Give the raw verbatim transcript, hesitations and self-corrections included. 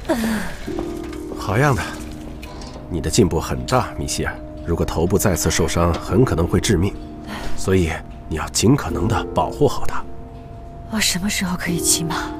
好样的，你的进步很大，米歇尔。如果头部再次受伤，很可能会致命，所以你要尽可能的保护好它。 我什么时候可以骑马？